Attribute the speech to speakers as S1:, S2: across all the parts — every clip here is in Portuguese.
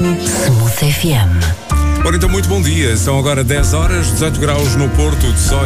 S1: Smooth FM.
S2: Ora, então, muito bom dia. São agora 10 horas, 18 graus no Porto,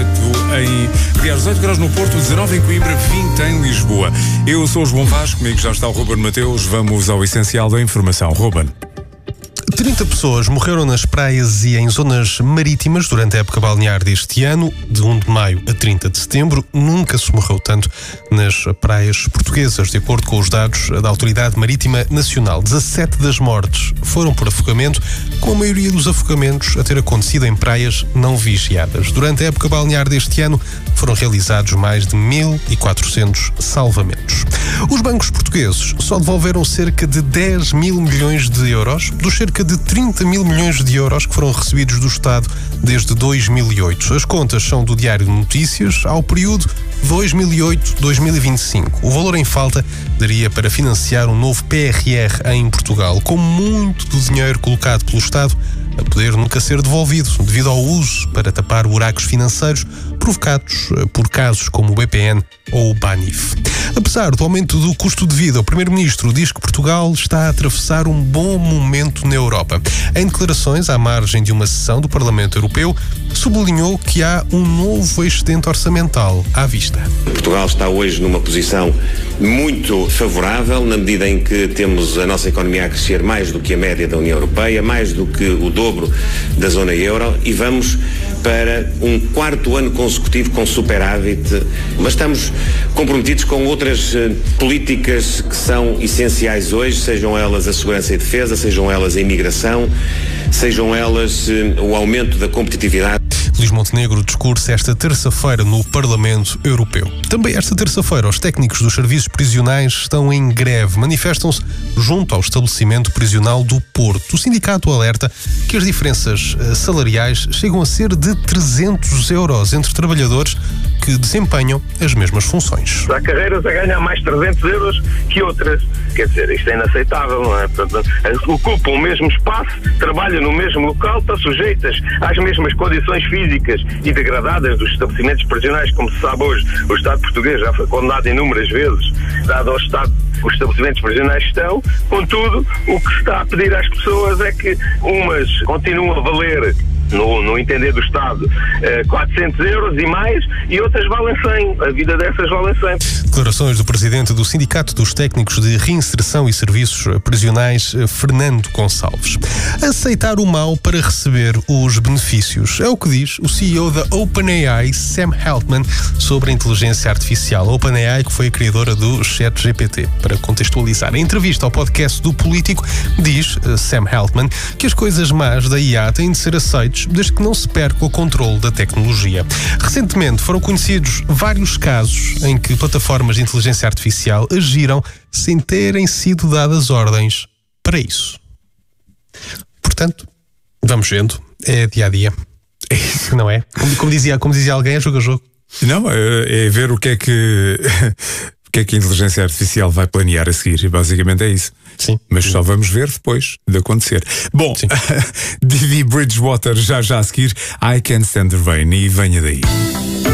S2: 18 graus no Porto, 19 em Coimbra, 20 em Lisboa. Eu sou o João Vasco, comigo já está o Ruben Mateus. Vamos ao essencial da informação. Ruben.
S3: 30 pessoas morreram nas praias e em zonas marítimas durante a época balnear deste ano, de 1 de maio a 30 de setembro. Nunca se morreu tanto nas praias portuguesas, de acordo com os dados da Autoridade Marítima Nacional. 17 das mortes foram por afogamento, com a maioria dos afogamentos a ter acontecido em praias não vigiadas. Durante a época balnear deste ano, foram realizados mais de 1.400 salvamentos. Os bancos portugueses só devolveram cerca de 10 mil milhões de euros dos cerca de 30 mil milhões de euros que foram recebidos do Estado desde 2008. As contas são do Diário de Notícias ao período 2008-2025. O valor em falta daria para financiar um novo PRR em Portugal, com muito do dinheiro colocado pelo Estado a poder nunca ser devolvido, devido ao uso para tapar buracos financeiros provocados por casos como o BPN ou o Banif. Apesar do aumento do custo de vida, o Primeiro-Ministro diz que Portugal está a atravessar um bom momento na Europa. Em declarações à margem de uma sessão do Parlamento Europeu, sublinhou que há um novo excedente orçamental à vista.
S4: Portugal está hoje numa posição muito favorável, na medida em que temos a nossa economia a crescer mais do que a média da União Europeia, mais do que o dobro da zona euro, e vamos para um quarto ano consecutivo com superávit, mas estamos comprometidos com outras políticas que são essenciais hoje, sejam elas a segurança e defesa, sejam elas a imigração, sejam elas o aumento da competitividade.
S3: Luís Montenegro discursa esta terça-feira no Parlamento Europeu. Também esta terça-feira, os técnicos dos serviços prisionais estão em greve. Manifestam-se junto ao estabelecimento prisional do Porto. O sindicato alerta que as diferenças salariais chegam a ser de 300 euros entre trabalhadores que desempenham as mesmas funções.
S5: Há carreiras a ganhar mais 300 euros que outras. Quer dizer, isto é inaceitável, não é? Ocupam o mesmo espaço, trabalham no mesmo local, estão sujeitas às mesmas condições físicas e degradadas dos estabelecimentos prisionais. Como se sabe hoje, o Estado português já foi condenado inúmeras vezes, dado ao Estado os estabelecimentos prisionais estão. Contudo, o que se está a pedir às pessoas é que umas continuam a valer, no entender do Estado, 400 euros e mais, e outras valem 100. A vida dessas valem 100.
S3: Declarações do presidente do Sindicato dos Técnicos de Reinserção e Serviços Prisionais, Fernando Gonçalves. Aceitar o mal para receber os benefícios. É o que diz o CEO da OpenAI, Sam Altman, sobre a inteligência artificial. A OpenAI, que foi a criadora do ChatGPT. Para contextualizar, em entrevista ao podcast do Político, diz Sam Altman que as coisas más da IA têm de ser aceitas desde que não se perca o controle da tecnologia. Recentemente foram conhecidos vários casos em que plataformas de inteligência artificial agiram sem terem sido dadas ordens para isso. Portanto, vamos vendo, é dia a dia. É isso, não é? Como dizia alguém, é jogo a jogo.
S2: Não, é ver o que é que a inteligência artificial vai planear a seguir. Basicamente é isso.
S3: Sim.
S2: Mas só vamos ver depois de acontecer. Bom, Didi Bridgewater já a seguir, I Can't Stand the Rain, e venha daí.